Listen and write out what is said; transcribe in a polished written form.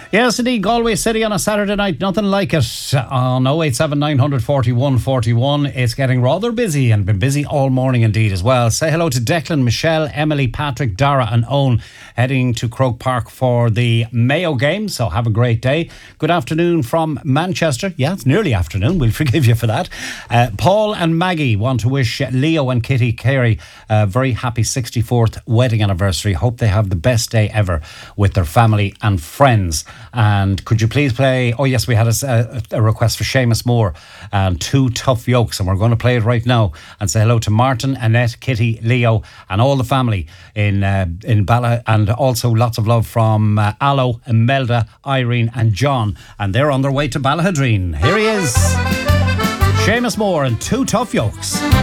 Yes, indeed, Galway City on a Saturday night, nothing like it. On 087 941 41, it's getting rather busy and been busy all morning indeed as well. Say hello to Declan, Michelle, Emily, Patrick, Dara and Owen heading to Croke Park for the Mayo game, so have a great day. Good afternoon from Manchester. Yeah, it's nearly afternoon, we'll forgive you for that. Paul and Maggie want to wish Leo and Kitty Carey a very happy 64th wedding anniversary. Hope they have the best day ever with their family and friends. And could you please play, oh yes, we had a request for Seamus Moore and Two Tough Yokes, and we're going to play it right now and say hello to Martin, Annette, Kitty, Leo and all the family in Bala, and also lots of love from Alo, Imelda, Irene and John, and they're on their way to Ballahadreen. Here he is, Seamus Moore and Two Tough Yokes.